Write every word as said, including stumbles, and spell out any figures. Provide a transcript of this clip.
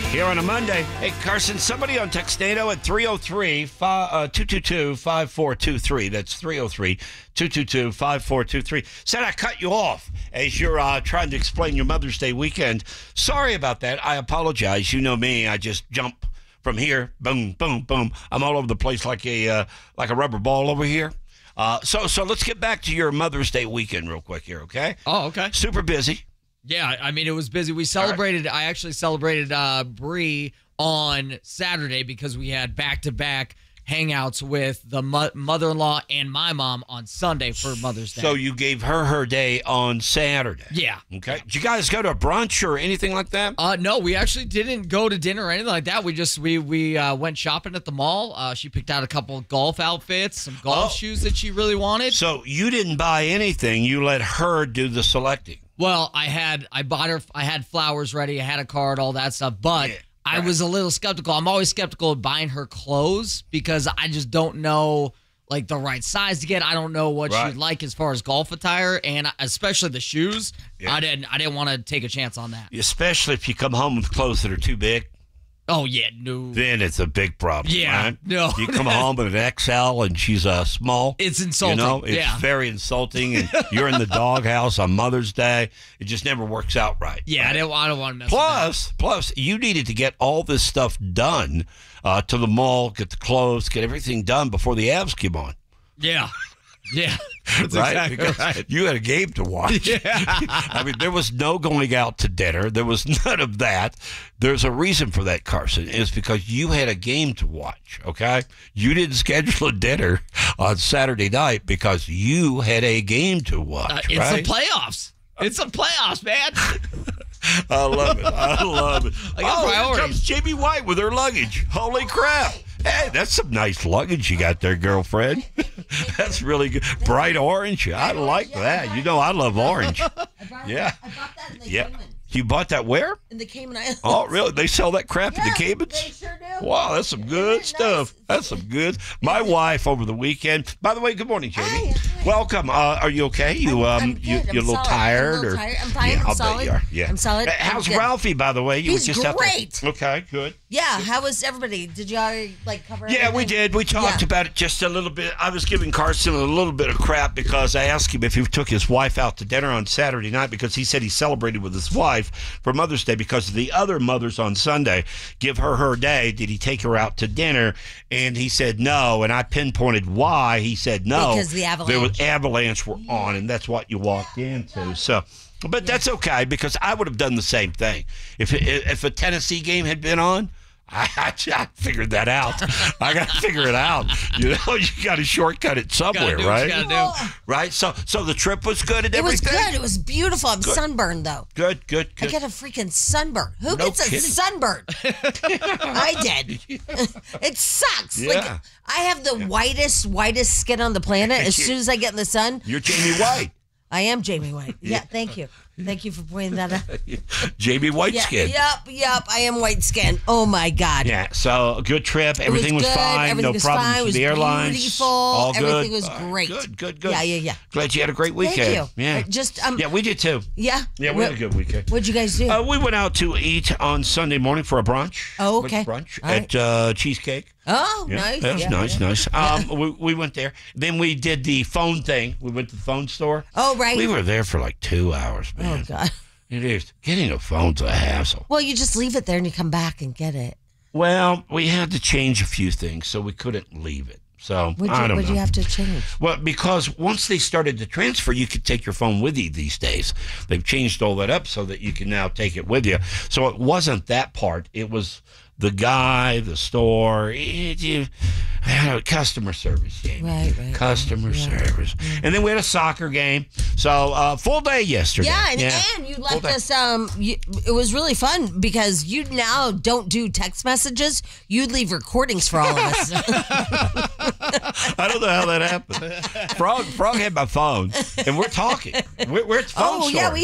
Here on a Monday. Hey, Carson, somebody on Textado at three oh three, two two two, five four two three. That's three oh three, two two two, five four two three. Said I cut you off as you're uh, trying to explain your Mother's Day weekend. Sorry about that. I apologize. You know me. I just jump from here. Boom, boom, boom. I'm all over the place like a uh, like a rubber ball over here. Uh, so, so let's get back to your Mother's Day weekend real quick here, okay? Oh, okay. Super busy. Yeah, I mean, it was busy. We celebrated, right. I actually celebrated uh, Bree on Saturday because we had back-to-back hangouts with the mo- mother-in-law and my mom on Sunday for Mother's Day. So you gave her her day on Saturday. Yeah. Okay. Did you guys go to a brunch or anything like that? Uh, no, we actually didn't go to dinner or anything like that. We just, we we uh, went shopping at the mall. Uh, she picked out a couple of golf outfits, some golf oh. shoes that she really wanted. So you didn't buy anything. You let her do the selecting. Well, I had, I bought her, I had flowers ready, I had a card, all that stuff, but Yeah, I right. was a little skeptical. I'm always skeptical of buying her clothes because I just don't know, like, the right size to get. I don't know what Right. she'd like as far as golf attire, and especially the shoes. Yeah. I didn't, I didn't want to take a chance on that. Especially if you come home with clothes that are too big. Oh, yeah, no. Then it's a big problem, Yeah, right? no. You come home with an X L and she's a small. It's insulting. You know, it's yeah. very insulting. And you're in the doghouse on Mother's Day. It just never works out right. Yeah, right? I, didn't, I don't want to mess Plus, plus, you needed to get all this stuff done uh, to the mall, get the clothes, get everything done before the Avs came on. with that. Yeah. Yeah. That's right? exactly Because right. you had a game to watch. Yeah. I mean, there was no going out to dinner. There was none of that. There's a reason for that, Carson. It's because you had a game to watch, okay? You didn't schedule a dinner on Saturday night because you had a game to watch, Uh, it's right? the playoffs. It's the playoffs, man. I love it. I love it. I got oh, priorities. here comes Jamie White with her luggage. Holy crap. Hey, that's some nice luggage you got there, girlfriend. That's really good. Bright orange. I like that. You know I love orange. I bought, Yeah. I bought that in the Yeah. Cayman. You bought that where? In the Cayman Islands. Oh, really? They sell that crap in the Yeah, Caymans? they sure do. Wow, that's some good Isn't it stuff. nice? That's some good. My wife over the weekend. By the way, good morning, Jamie. Hi, hi. Welcome. Uh, are you okay? You I'm- um, I'm you good. you're a I'm little solid. tired, I'm a little or tired. I'm fine. Yeah, I'm I'll solid. bet you are. Yeah, I'm solid. Uh, I'm How's good. Ralphie, by the way? You He's were just out there. great. Okay, good. Yeah, how was everybody? Did you already like cover Yeah, we everything? did. We talked Yeah. about it just a little bit. I was giving Carson a little bit of crap because I asked him if he took his wife out to dinner on Saturday night because he said he celebrated with his wife for Mother's Day because the other mothers on Sunday give her her day. Did he take her out to dinner? And he said no. And I pinpointed why. He said no. Because the There was avalanche. avalanche were on, and that's what you walked into. So. But that's okay because I would have done the same thing. If if a Tennessee game had been on, I, I, I figured that out. I got to figure it out. You know, you got to shortcut it somewhere, Gotta do what right? you gotta do. Right? So so the trip was good and It was everything? good. It was beautiful. I'm sunburned though. Good, good, I good. got a freaking sunburn. Who No gets a kidding. sunburn? I did. It sucks. Yeah. Like I have the whitest, whitest skin on the planet. As soon as I get in the sun, You're Jamie White. I am Jamie White. Yeah, thank you. Thank you for pointing that out. Jamie White Yeah, skin. yep, yep. I am white skin. Oh my God. Yeah, so a good trip. Everything was, good. fine. Everything no was problems fine. It with was the airlines. beautiful. All good. Everything was All right, great. Good, good, good. Yeah, yeah, yeah. Glad you had a great weekend. Thank you. Yeah. Uh, Just um. yeah, we did too. Yeah. Yeah, we What- had a good weekend. What'd you guys do? Uh, we went out to eat on Sunday morning for a brunch. Oh, Went okay. Brunch All at uh, Cheesecake. oh, Yeah, nice. that was yeah, nice, yeah. nice. Um, we, we went there. Then we did the phone thing. We went to the phone store. Oh, right. We were there for like two hours, man. Oh God. It is. Getting a phone's a hassle. Well, you just leave it there and you come back and get it. Well, we had to change a few things, so we couldn't leave it. So What'd I you, don't what'd know. you have to change? Well, because once they started to transfer, you could take your phone with you these days. They've changed all that up so that you can now take it with you. So it wasn't that part. It was the guy, the store, it, you, customer service, Jamie. Right, right, Customer right. Yeah. service. And then we had a soccer game. So uh, full day yesterday. Yeah, and, and you left day. us. Um, you, it was really fun because you now don't do text messages. You leave recordings for all of us. I don't know how that happened. Frog, Frog had my phone, and we're talking. We're, we're at the phone Oh, store. yeah, we